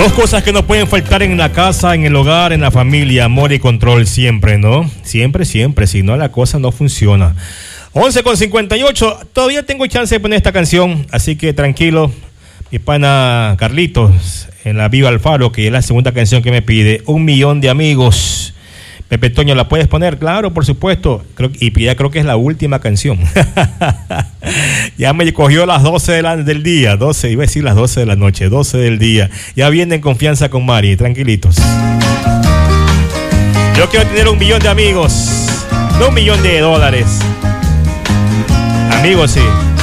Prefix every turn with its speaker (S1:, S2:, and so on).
S1: Dos cosas que no pueden faltar en la casa, en el hogar, en la familia: amor y control, siempre, ¿no? Siempre, siempre, si no la cosa no funciona. 11:58, todavía tengo chance de poner esta canción, así que tranquilo, mi pana Carlitos, en la Viva Alfaro, que es la segunda canción que me pide, 1.000.000 de amigos. Pepe Toño, ¿la puedes poner? Claro, por supuesto. Ya creo que es la última canción. Ya me cogió las 12 del día. 12, iba a decir las 12 de la noche, 12 del día. Ya viene en confianza con Mari, tranquilitos. Yo quiero tener 1.000.000 de amigos, no $1.000.000. Amigos, sí.